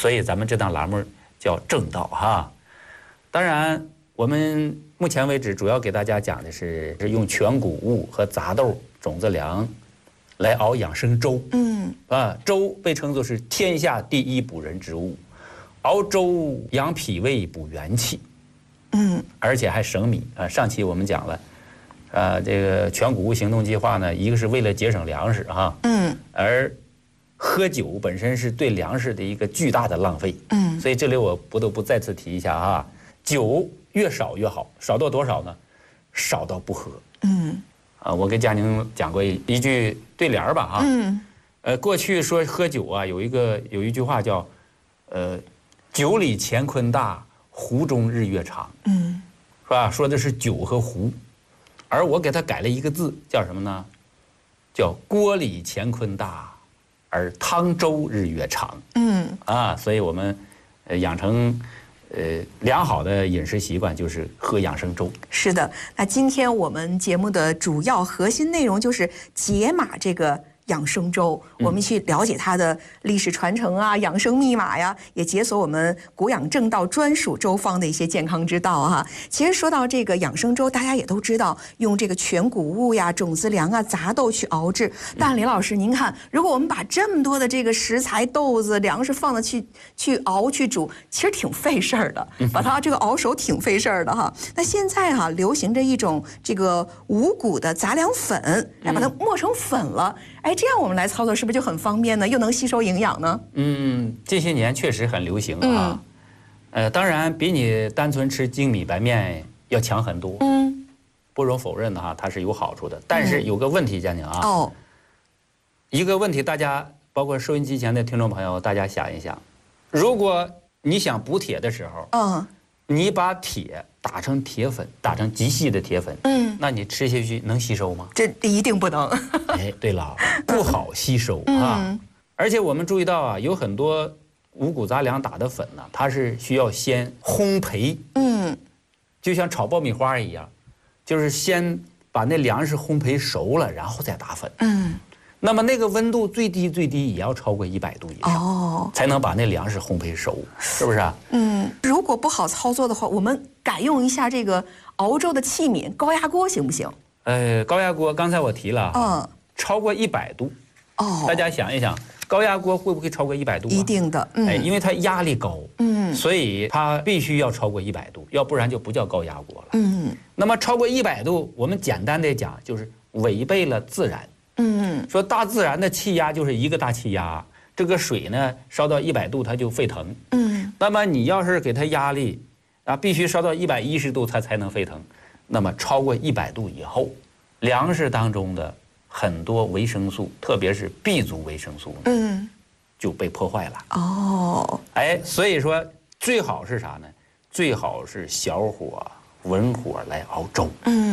所以咱们这档栏目叫正道哈。当然，我们目前为止主要给大家讲的是用全谷物和杂豆、种子粮来熬养生粥。粥被称作是天下第一补人之物，熬粥养脾胃、补元气。而且还省米啊。上期我们讲了，这个全谷物行动计划呢，一个是为了节省粮食哈，而喝酒本身是对粮食的一个巨大的浪费，所以这里我不得不再次提一下哈，酒越少越好，少到多少呢？少到不喝。我跟佳宁讲过一句对联吧哈，过去说喝酒啊，有一句话叫，酒里乾坤大，壶中日月长，是吧？说的是酒和壶，而我给它改了一个字，叫什么呢？叫锅里乾坤大，而汤粥日月长。所以我们养成良好的饮食习惯就是喝养生粥。 是的，那今天我们节目的主要核心内容就是解码这个养生粥，我们去了解它的历史传承啊、养生密码呀，也解锁我们古养正道专属粥方的一些健康之道哈。其实说到这个养生粥，大家也都知道用这个全谷物呀、种子粮啊、杂豆去熬制。但李老师，您看，如果我们把这么多的这个食材、豆子、粮食放的去熬去煮，其实挺费事儿的，把它这个熬熟挺费事儿的哈。那现在哈流行着一种这个五谷的杂粮粉，来把它磨成粉了。这样我们来操作是不是就很方便呢？又能吸收营养呢？ 这些年确实很流行啊。当然比你单纯吃精米白面要强很多。不容否认的哈，它是有好处的。但是有个问题，佳宁啊。一个问题，大家包括收音机前的听众朋友，大家想一想，如果你想补铁的时候，你把铁打成铁粉，打成极细的铁粉，那你吃下去能吸收吗？ 这一定不能。 对了，不好吸收啊。而且我们注意到啊，有很多五谷杂粮打的粉呢，它是需要先烘焙，就像炒爆米花一样，就是先把那粮食烘焙熟了，然后再打粉。那么那个温度最低也要超过100度以上，才能把那粮食烘焙熟，是不是啊？ 如果不好操作的话，我们改用一下这个熬粥的器皿，高压锅行不行？ 高压锅刚才我提了，超过100度。大家想一想，高压锅会不会超过100度？ 一定的， 因为它压力高，所以它必须要超过100度，要不然就不叫高压锅了。那么超过100度，我们简单的讲就是违背了自然。说大自然的气压就是一个大气压，这个水呢烧到100度它就沸腾。那么你要是给它压力必须烧到110度它才能沸腾。那么超过100度以后，粮食当中的很多维生素，特别是 B 族维生素，就被破坏了。所以说最好是啥呢？最好是小火文火来熬粥。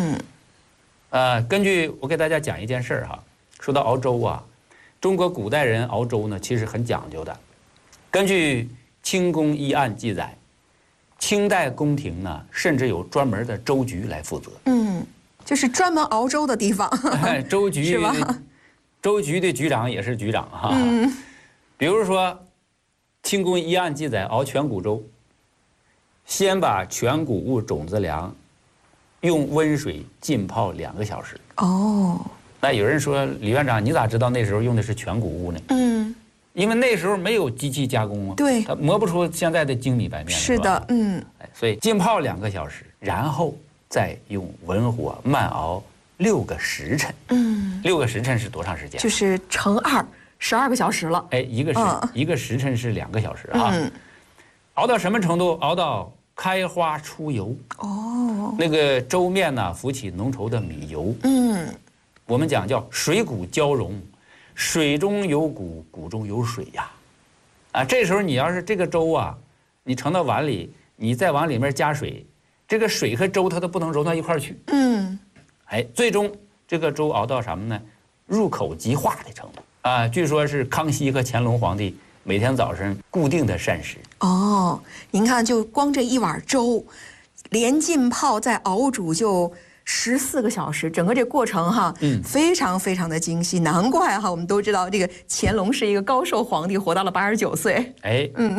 根据我给大家讲一件事哈。说到熬粥啊，中国古代人熬粥呢，其实很讲究的。根据《清宫医案》记载，清代宫廷呢，甚至有专门的粥局来负责。 就是专门熬粥的地方。 粥局是吧？ 粥局的局长也是局长哈。比如说，《清宫医案》记载熬全谷粥，先把全谷物种子粮用温水浸泡2个小时。那有人说，李院长，你咋知道那时候用的是全谷物呢？因为那时候没有机器加工啊， 对， 它磨不出现在的精米白面。 是的， 所以浸泡2个小时，然后再用文火慢熬6个时辰。6个时辰是多长时间？ 就是乘2， 12个小时了。 一个时辰是2个小时啊。熬到什么程度？熬到开花出油。那个粥面呢，浮起浓稠的米油。我们讲叫水谷交融，水中有谷，谷中有水呀。这时候你要是这个粥啊，你盛到碗里，你再往里面加水，这个水和粥它都不能融到一块儿去。最终这个粥熬到什么呢？入口即化的程度啊。据说是康熙和乾隆皇帝每天早上固定的膳食。 您看，就光这一碗粥，连浸泡再熬煮就14个小时，整个这过程哈，非常非常的精细。难怪哈，我们都知道这个乾隆是一个高寿皇帝，活到了89岁。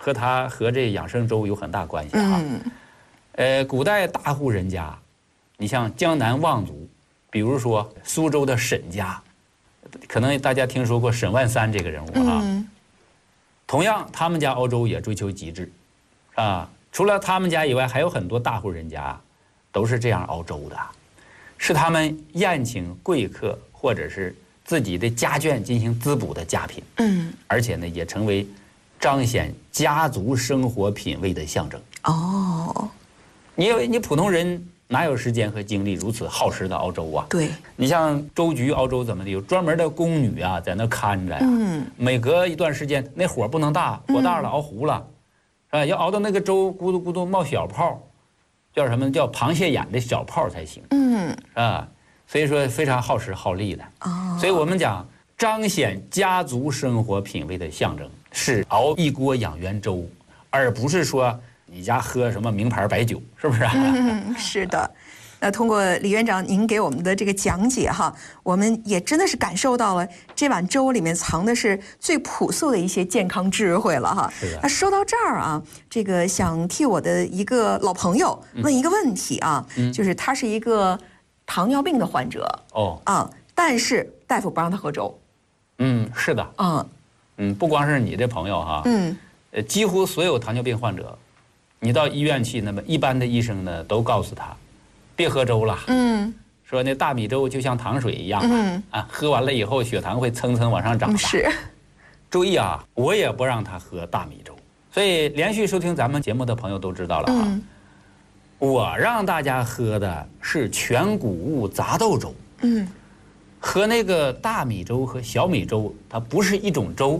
和这养生粥有很大关系啊。古代大户人家，你像江南望族，比如说苏州的沈家，可能大家听说过沈万三这个人物啊。同样，他们家熬粥也追求极致，啊，除了他们家以外，还有很多大户人家都是这样熬粥的，是他们宴请贵客或者是自己的家眷进行滋补的佳品。而且呢，也成为彰显家族生活品味的象征。哦，你普通人哪有时间和精力如此耗时的熬粥啊？ 对， 你像粥局熬粥怎么的，有专门的宫女啊，在那看着呀。每隔一段时间，那火不能大，火大了熬糊了，是吧？要熬到那个粥咕嘟咕嘟冒小泡，叫什么？叫螃蟹眼的小泡才行。啊，所以说非常耗时耗力的。所以我们讲彰显家族生活品味的象征是熬一锅养元粥，而不是说你家喝什么名牌白酒，是不是啊？ 是的。那通过李院长您给我们的这个讲解哈，我们也真的是感受到了这碗粥里面藏的是最朴素的一些健康智慧了哈。 是的。 那说到这儿啊，这个想替我的一个老朋友问一个问题啊，就是他是一个糖尿病的患者但是大夫不让他喝粥。 是的。不光是你这朋友哈，几乎所有糖尿病患者，你到医院去，那么一般的医生呢都告诉他，别喝粥了。说那大米粥就像糖水一样喝完了以后血糖会蹭蹭往上涨。 是。 注意啊，我也不让他喝大米粥。所以连续收听咱们节目的朋友都知道了啊，我让大家喝的是全谷物杂豆粥。和那个大米粥和小米粥，它不是一种粥。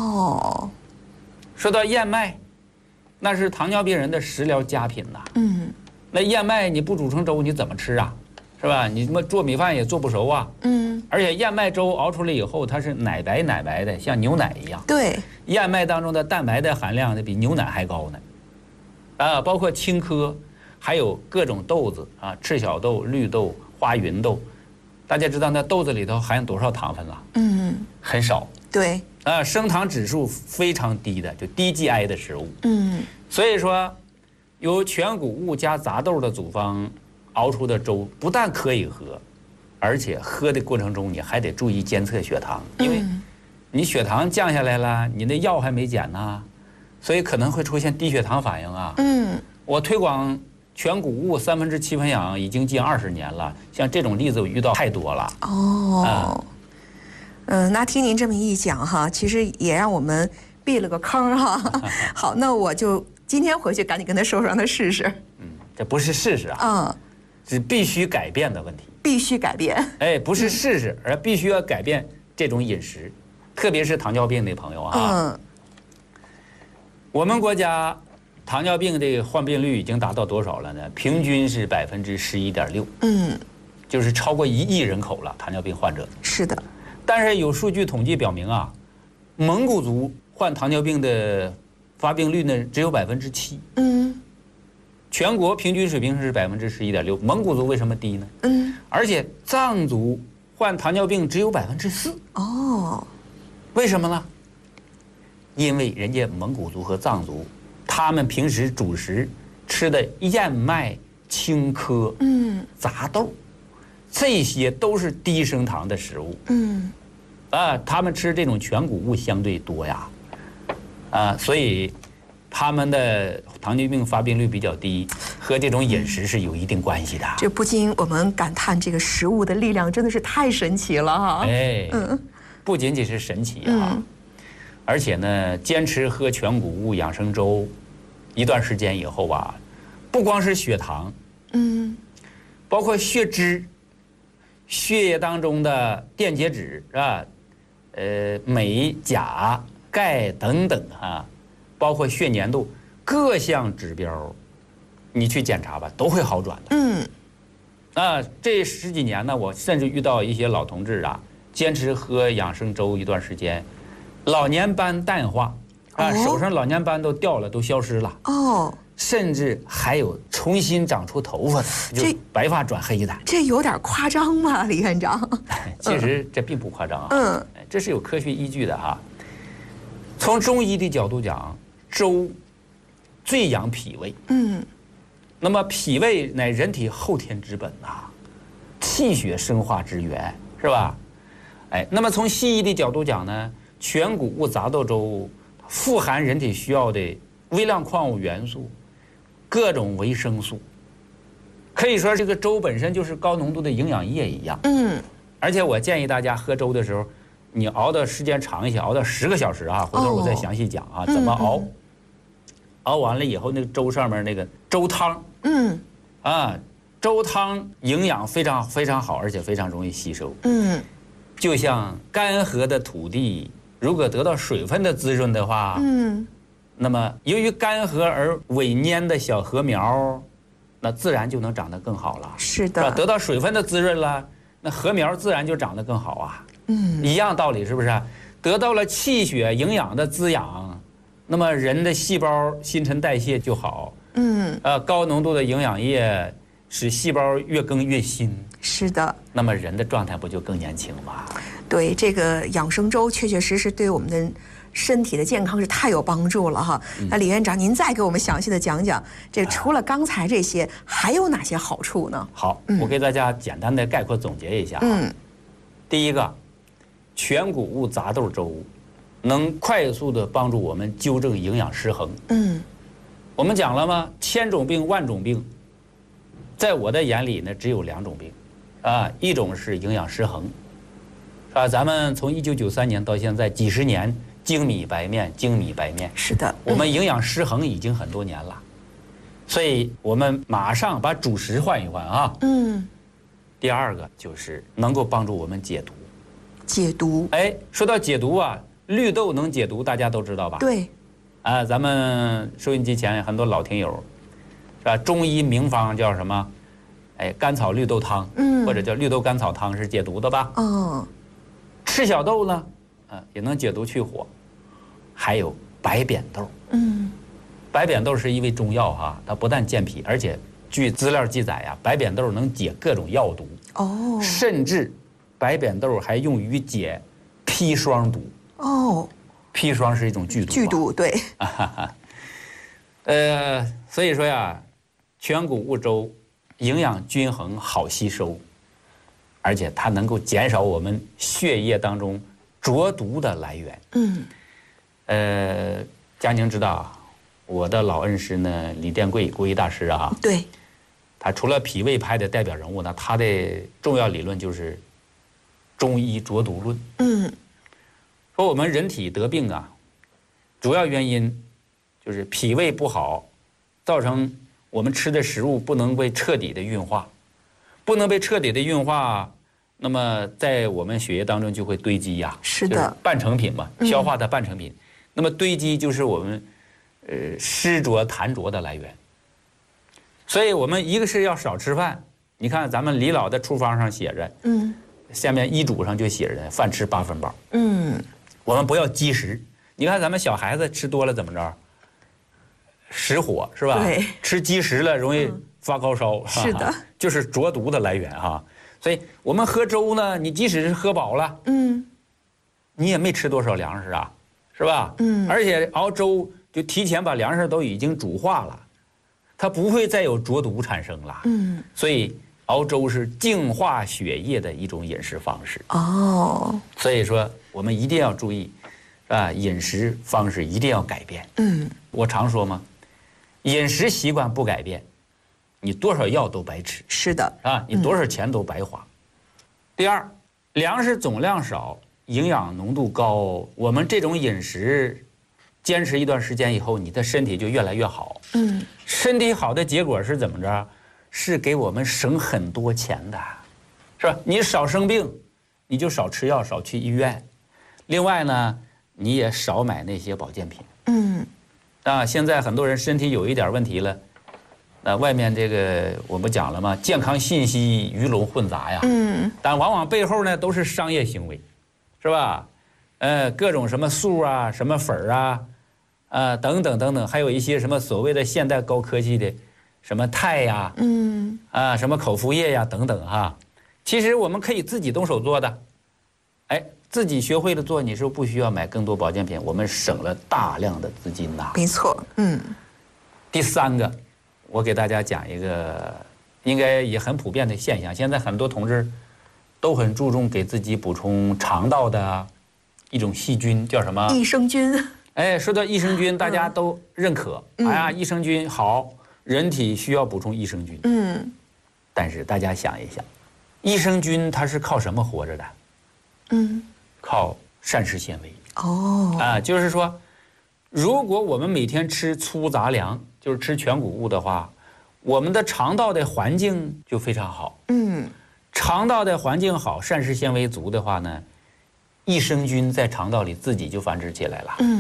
说到燕麦，那是糖尿病人的食疗佳品呐。那燕麦你不煮成粥，你怎么吃啊？是吧？你做米饭也做不熟啊。而且燕麦粥熬出来以后，它是奶白奶白的，像牛奶一样。 对。 燕麦当中的蛋白的含量呢，比牛奶还高呢。包括青稞，还有各种豆子啊，赤小豆、绿豆、花芸豆。大家知道那豆子里头含多少糖分了？很少。 对。 升糖指数非常低的，就低 GI 的食物。所以说，由全谷物加杂豆的组方熬出的粥，不但可以喝，而且喝的过程中你还得注意监测血糖，因为你血糖降下来了，你那药还没减呢，所以可能会出现低血糖反应啊。我推广全谷物7/3分养已经近20年了，像这种例子我遇到太多了。 那听您这么一讲哈，其实也让我们避了个坑哈。好，那我就今天回去赶紧跟他说，让他试试。 这不是试试啊，是必须改变的问题。 必须改变。 不是试试，而必须要改变这种饮食，特别是糖尿病的朋友啊。我们国家糖尿病这个患病率已经达到多少了呢？平均是11.6%。就是超过1亿人口了，糖尿病患者。 是的。 但是有数据统计表明啊，蒙古族患糖尿病的发病率呢只有7%。全国平均水平是11.6%，蒙古族为什么低呢？而且藏族患糖尿病只有4%。为什么呢？因为人家蒙古族和藏族，他们平时主食吃的燕麦、青稞、杂豆，这些都是低升糖的食物。他们吃这种全谷物相对多呀。所以他们的糖尿病发病率比较低，和这种饮食是有一定关系的。 这不禁我们感叹，这个食物的力量真的是太神奇了哈。 不仅仅是神奇啊，而且呢，坚持喝全谷物养生粥一段时间以后啊，不光是血糖，包括血脂、血液当中的电解质是吧？镁、钾、钙等等包括血粘度各项指标，你去检查吧，都会好转的。这10几年呢，我甚至遇到一些老同志坚持喝养生粥一段时间，老年斑淡化手上老年斑都掉了，都消失了。甚至还有重新长出头发的，就白发转黑的。 这有点夸张吗，李院长？ 其实这并不夸张这是有科学依据的从中医的角度讲， 粥最养脾胃。那么脾胃乃人体后天之本呐，气血生化之源，是吧？哎，那么从西医的角度讲呢，全谷物杂豆粥富含人体需要的微量矿物元素、各种维生素，可以说这个粥本身就是高浓度的营养液一样。而且我建议大家喝粥的时候，你熬的时间长一些，熬到10个小时啊，回头我再详细讲啊，怎么熬。熬完了以后，那个粥上面那个粥汤，粥汤营养非常非常好，而且非常容易吸收。就像干涸的土地，如果得到水分的滋润的话，那么由于干涸而萎蔫的小禾苗，那自然就能长得更好了。 是的， 得到水分的滋润了，那禾苗自然就长得更好啊。一样道理，是不是？得到了气血营养的滋养，那么人的细胞新陈代谢就好。高浓度的营养液使细胞越更越新。是的。那么人的状态不就更年轻吗？对，这个养生粥确确实实对我们的身体的健康是太有帮助了哈。那李院长，您再给我们详细的讲讲，这除了刚才这些，还有哪些好处呢？好，我给大家简单的概括总结一下。第一个，全谷物杂豆粥能快速的帮助我们纠正营养失衡。我们讲了吗？千种病万种病，在我的眼里呢，只有2种病，一种是营养失衡，是吧？咱们从1993年到现在几十年，精米白面，精米白面。是的，我们营养失衡已经很多年了，所以我们马上把主食换一换啊。第二个就是能够帮助我们解毒。解毒？哎，说到解毒啊，绿豆能解毒，大家都知道吧？对。咱们收音机前很多老听友，是吧？中医名方叫什么？哎，甘草绿豆汤，或者叫绿豆甘草汤是解毒的吧？赤小豆呢，也能解毒去火。还有白扁豆，白扁豆是一味中药哈，它不但健脾，而且据资料记载呀，白扁豆能解各种药毒。甚至白扁豆还用于解砒霜毒。砒霜是一种剧毒。剧毒，对。所以说呀，全谷物粥营养均衡，好吸收，而且它能够减少我们血液当中浊毒的来源。佳宁知道，我的老恩师呢，李殿贵国医大师啊，对，他除了脾胃派的代表人物呢，他的重要理论就是中医浊毒论。说我们人体得病啊，主要原因就是脾胃不好，造成我们吃的食物不能被彻底的运化，不能被彻底的运化，那么在我们血液当中就会堆积呀。是的，半成品嘛，消化的半成品。那么堆积就是我们湿浊痰浊的来源。所以我们一个是要少吃饭，你看咱们李老的处方上写着，下面医嘱上就写着饭吃8分饱。我们不要积食。你看咱们小孩子吃多了怎么着？实火是吧？对，吃积食了容易发高烧。是的，就是浊毒的来源哈。所以我们喝粥呢，你即使是喝饱了，你也没吃多少粮食啊，是吧？而且熬粥就提前把粮食都已经煮化了，它不会再有浊毒产生了。所以熬粥是净化血液的一种饮食方式。所以说我们一定要注意，饮食方式一定要改变。我常说嘛，饮食习惯不改变，你多少药都白吃。是的，你多少钱都白花。第二，粮食总量少，营养浓度高，我们这种饮食坚持一段时间以后，你的身体就越来越好。身体好的结果是怎么着？是给我们省很多钱的，是吧？你少生病，你就少吃药，少去医院。另外呢，你也少买那些保健品。现在很多人身体有一点问题了，外面这个我们讲了嘛，健康信息鱼龙混杂呀。但往往背后呢都是商业行为，是吧？各种什么素啊，什么粉啊，等等等等，还有一些什么所谓的现代高科技的。什么肽呀，什么口服液呀，等等哈，其实我们可以自己动手做的， 自己学会了做，你是不需要买更多保健品，我们省了大量的资金呐。 没错， 第三个，我给大家讲一个应该也很普遍的现象，现在很多同志都很注重给自己补充肠道的一种细菌，叫什么？ 益生菌。 哎，说到益生菌，大家都认可。哎呀，益生菌好，人体需要补充益生菌。但是大家想一想，益生菌它是靠什么活着的？靠膳食纤维。就是说，如果我们每天吃粗杂粮，就是吃全谷物的话，我们的肠道的环境就非常好。肠道的环境好，膳食纤维足的话呢，益生菌在肠道里自己就繁殖起来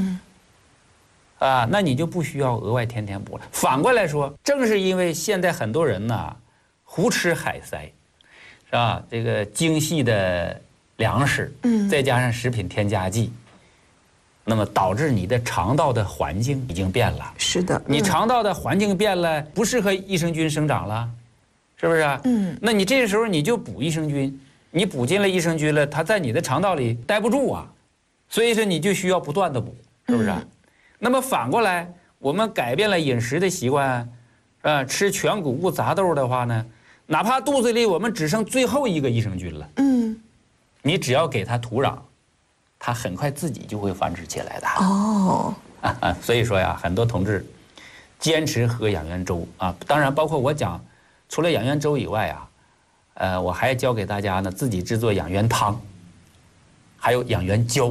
了。那你就不需要额外天天补了。反过来说，正是因为现在很多人呢，胡吃海塞，是吧？这个精细的粮食，再加上食品添加剂，那么导致你的肠道的环境已经变了。 是的， 你肠道的环境变了，不适合益生菌生长了，是不是啊？那你这时候你就补益生菌，你补进了益生菌了，它在你的肠道里待不住啊，所以说你就需要不断的补，是不是啊？那么反过来，我们改变了饮食的习惯，吃全谷物杂豆的话呢，哪怕肚子里我们只剩最后一个益生菌了，你只要给它土壤，它很快自己就会繁殖起来的。所以说呀，很多同志坚持喝养元粥啊，当然包括我讲，除了养元粥以外啊，我还教给大家呢自己制作养元汤，还有养元胶。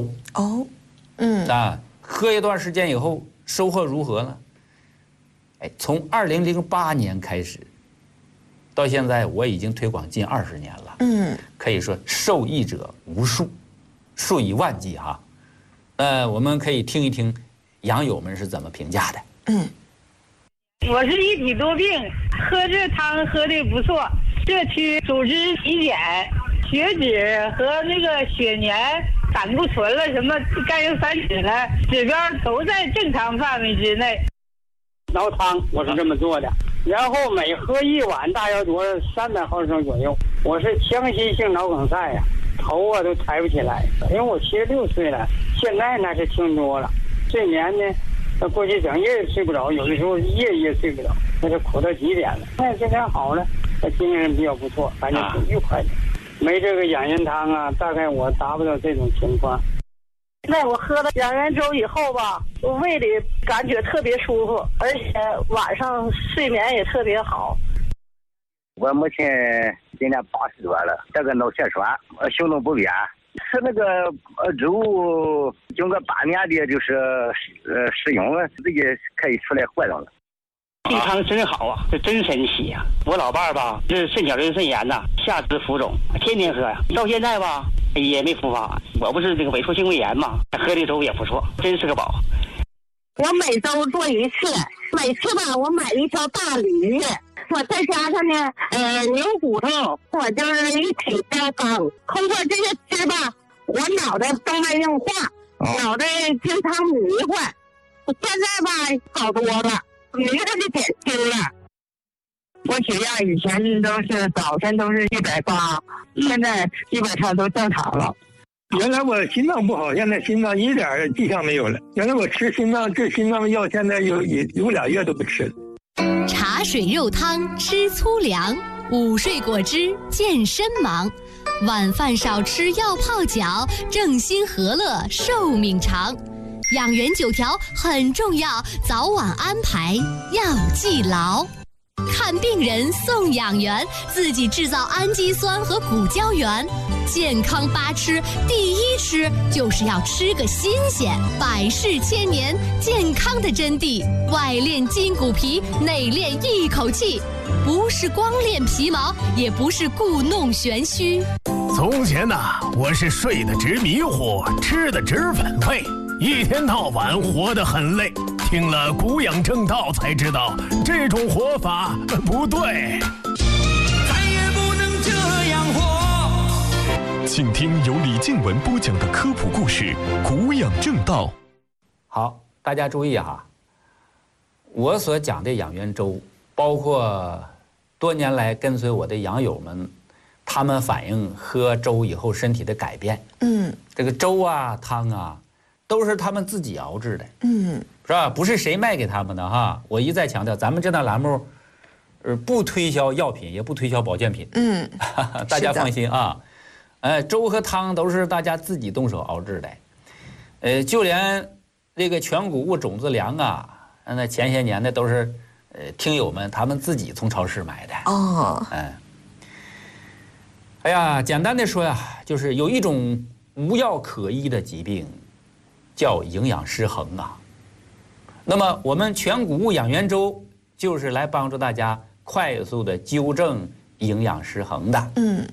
喝一段时间以后，收获如何呢？从2008年开始，到现在我已经推广近20年了。可以说受益者无数，数以万计哈。我们可以听一听养友们是怎么评价的。 我是一体多病，喝这汤喝的不错，社区组织体检，血脂和那个血粘、胆固醇了，什么甘油三酯了，指标都在正常范围之内。 熬汤我是这么做的，然后每喝一碗大约多300毫升左右。我是强心性脑梗塞呀，头都抬不起来，因为我76岁了，现在那是轻多了。睡眠呢，过去整夜也睡不着，有的时候夜睡不着，那是苦到极点了。现在好了，精神比较不错，反正挺愉快的。没这个养元汤啊，大概我达不到这种情况。 那我喝了养元粥以后吧，我胃里感觉特别舒服，而且晚上睡眠也特别好。 我目前今年80多了，这个脑血栓，行动不便，吃那个粥，经过8年的就是使用，自己可以出来活动了。 这汤真好啊，这真神奇呀！我老伴儿吧，这肾小人肾炎呐，下肢浮肿，天天喝呀，到现在吧也没复发。我不是这个萎缩性胃炎嘛，喝的粥也不错，真是个宝。 我每周做一次，每次吧我买一条大驴，我再加上呢牛骨头，我就是一体健康。通过这些吃吧，我脑袋动脉硬化，脑袋经常迷糊，现在吧好多了。迷糊就减轻了。 我血压以前都是早晨都是180，现在基本上都正常了。 原来我心脏不好，现在心脏一点迹象没有了。原来我吃心脏药，现在有2月都不吃了。 茶水肉汤吃粗粮，午睡果汁健身忙，晚饭少吃药泡脚，正心和乐寿命长。养元9条很重要，早晚安排要记牢。看病人送养元，自己制造氨基酸和骨胶原。健康8吃，第1吃就是要吃个新鲜。百世千年，健康的真谛，外练筋骨皮，内练一口气，不是光练皮毛，也不是故弄玄虚。 从前呐，我是睡得直迷糊，吃得直反胃，一天到晚活得很累。听了古养正道才知道，这种活法不对， 再也不能这样活。 请听由李静文播讲的科普故事《古养正道》。 好，大家注意哈，我所讲的养元粥，包括多年来跟随我的养友们， 他们反映喝粥以后身体的改变。这个粥啊、汤啊，都是他们自己熬制的。是吧？不是谁卖给他们的哈。我一再强调，咱们这档栏目，不推销药品，也不推销保健品。大家放心啊。粥和汤都是大家自己动手熬制的。就连这个全谷物种子粮啊，那前些年的都是听友们他们自己从超市买的。哎呀，简单的说呀，就是有一种无药可医的疾病，叫营养失衡啊。那么我们全谷物养元粥就是来帮助大家快速的纠正营养失衡的。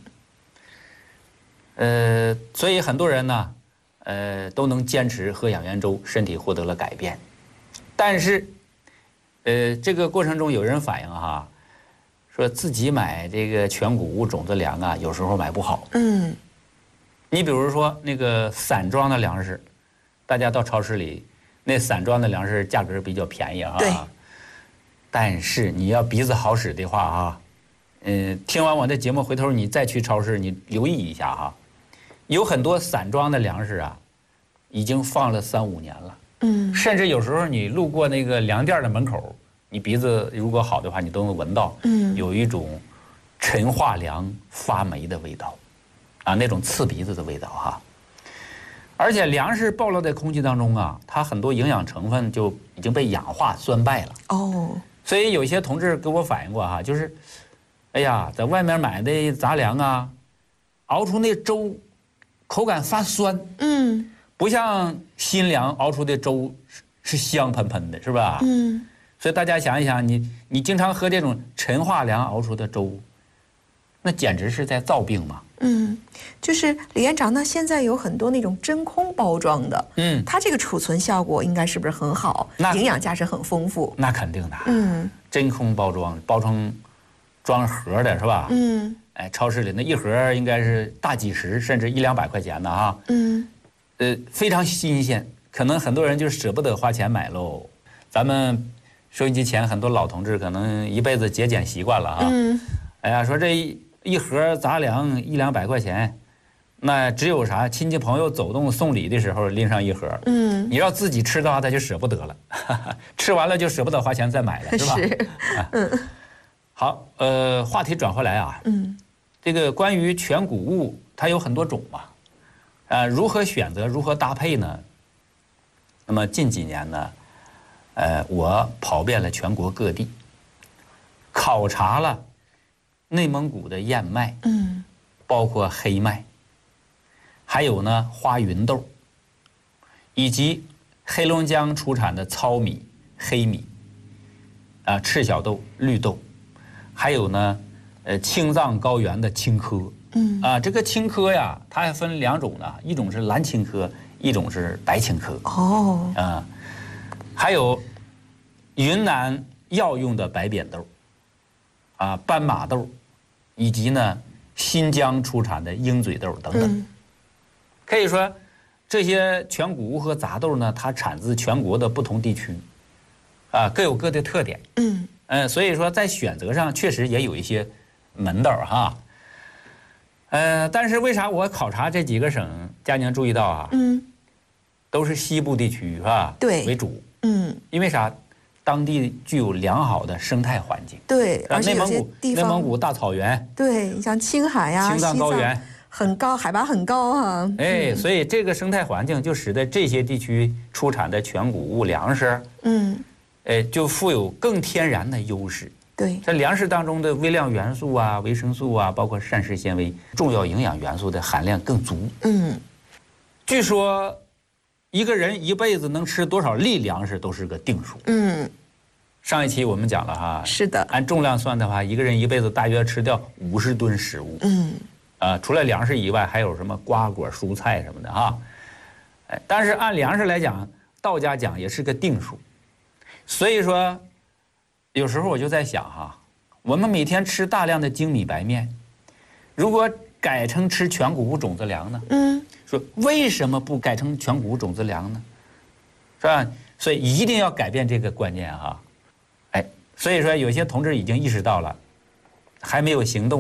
所以很多人呢，都能坚持喝养元粥，身体获得了改变。但是，这个过程中有人反映哈，说自己买这个全谷物种子粮啊，有时候买不好。你比如说那个散装的粮食，大家到超市里。那散装的粮食价格比较便宜啊， 对。 但是你要鼻子好使的话啊，听完我的节目，回头你再去超市，你留意一下哈，有很多散装的粮食啊，已经放了3、5年了。甚至有时候你路过那个粮店的门口，你鼻子如果好的话，你都能闻到，有一种陈化粮发霉的味道，啊，那种刺鼻子的味道哈。而且粮食暴露在空气当中啊，它很多营养成分就已经被氧化酸败了。所以有些同志给我反映过哈，就是，哎呀，在外面买的杂粮啊，熬出那粥，口感发酸。不像新粮熬出的粥是香喷喷的，是吧？所以大家想一想，你经常喝这种陈化粮熬出的粥，那简直是在造病嘛。 就是李院长，那现在有很多那种真空包装的，它这个储存效果应该是不是很好？营养价值很丰富。 那肯定的。真空包装，包成装盒的是吧？超市里那一盒应该是大几十甚至100-200块钱的啊。非常新鲜，可能很多人就舍不得花钱买喽。咱们收音机前很多老同志可能一辈子节俭习惯了啊。哎呀，说这一盒杂粮100-200块钱，那只有啥亲戚朋友走动送礼的时候拎上一盒。你要自己吃的话，他就舍不得了，吃完了就舍不得花钱再买了，是吧？好，话题转回来啊。这个关于全谷物，它有很多种嘛。如何选择，如何搭配呢？那么近几年呢，我跑遍了全国各地，考察了内蒙古的燕麦，包括黑麦，还有呢花芸豆，以及黑龙江出产的糙米、黑米，赤小豆、绿豆，还有呢，青藏高原的青稞。这个青稞呀，它还分2种呢，一种是蓝青稞，一种是白青稞。还有云南药用的白扁豆，斑马豆，以及呢新疆出产的鹰嘴豆等等。可以说，这些全谷物和杂豆呢，它产自全国的不同地区，各有各的特点。所以说在选择上确实也有一些门道哈。但是为啥我考察这几个省，佳宁注意到啊，都是西部地区是吧？ 对， 为主。因为啥？当地具有良好的生态环境。 对，而且有些地方， 内蒙古大草原。 对，像青海呀、 青藏高原， 很高，海拔很高啊。 所以这个生态环境就使得这些地区出产的全谷物粮食，就富有更天然的优势。 对， 在粮食当中的微量元素啊、维生素啊，包括膳食纤维、重要营养元素的含量更足。据说一个人一辈子能吃多少粒粮食都是个定数。上一期我们讲了哈， 是的， 按重量算的话，一个人一辈子大约吃掉50吨食物。除了粮食以外，还有什么瓜果蔬菜什么的哈。但是按粮食来讲，道家讲也是个定数。所以说，有时候我就在想哈，我们每天吃大量的精米白面，如果改成吃全谷物种子粮呢？说为什么不改成全谷物种子粮呢？是吧？所以一定要改变这个观念哈。所以说有些同志已经意识到了，还没有行动的，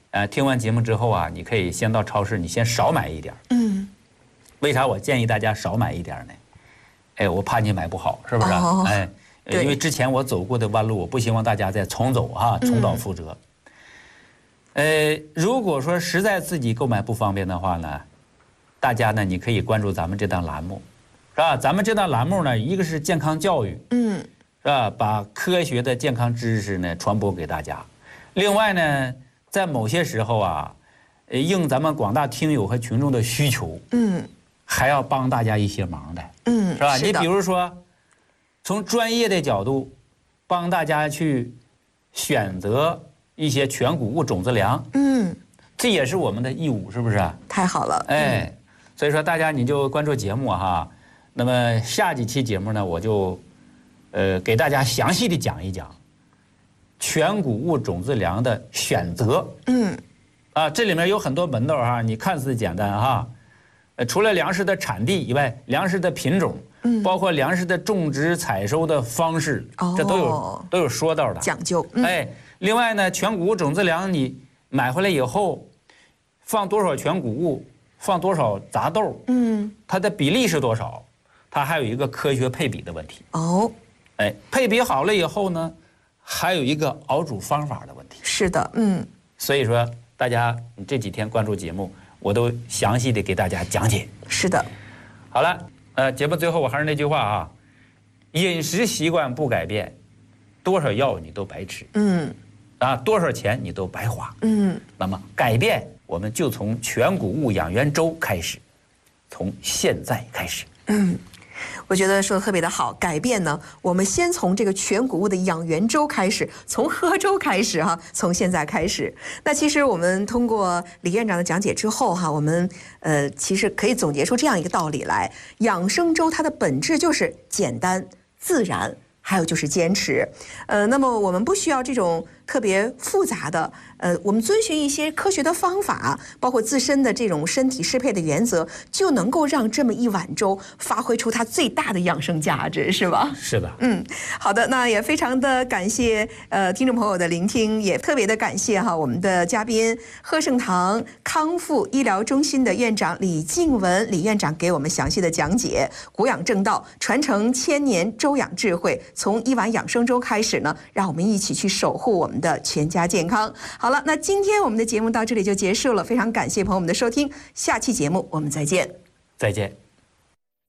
听完节目之后啊，你可以先到超市，你先少买一点。为啥我建议大家少买一点呢？哎，我怕你买不好，是不是？哎，因为之前我走过的弯路，我不希望大家再重走哈，重蹈覆辙。如果说实在自己购买不方便的话呢，大家呢你可以关注咱们这档栏目，是吧？咱们这档栏目呢，一个是健康教育，是吧？把科学的健康知识呢传播给大家。另外呢，在某些时候啊，应咱们广大听友和群众的需求，还要帮大家一些忙的，是吧？你比如说，从专业的角度，帮大家去选择一些全谷物种子粮，这也是我们的义务，是不是？ 太好了， 哎，所以说大家你就关注节目哈。那么下几期节目呢，我就给大家详细的讲一讲全谷物种子粮的选择，这里面有很多门道哈，你看似简单哈。除了粮食的产地以外，粮食的品种，包括粮食的种植采收的方式，这都有说到的讲究。 哎，另外呢，全谷物种子粮你买回来以后，放多少全谷物，放多少杂豆，它的比例是多少，它还有一个科学配比的问题。哎，配比好了以后呢，还有一个熬煮方法的问题。 是的， 所以说大家这几天关注节目，我都详细的给大家讲解。 是的， 好了，节目最后我还是那句话啊，饮食习惯不改变，多少药你都白吃，多少钱你都白花，那么改变我们就从全谷物养元粥开始，从现在开始。 我觉得说的特别的好，改变呢，我们先从这个全谷物的养元粥开始，从喝粥开始哈，从现在开始。那其实我们通过李院长的讲解之后哈，我们其实可以总结出这样一个道理来：养生粥它的本质就是简单、自然，还有就是坚持。那么我们不需要这种特别复杂的，我们遵循一些科学的方法，包括自身的这种身体适配的原则，就能够让这么一碗粥发挥出它最大的养生价值，是吧？ 是的。 好的，那也非常的感谢听众朋友的聆听，也特别的感谢哈我们的嘉宾贺盛堂康复医疗中心的院长李静文李院长给我们详细的讲解，谷养正道，传承千年粥养智慧，从一碗养生粥开始呢，让我们一起去守护我们的全家健康。好了，那今天我们的节目到这里就结束了，非常感谢朋友们的收听，下期节目我们再见。 再见。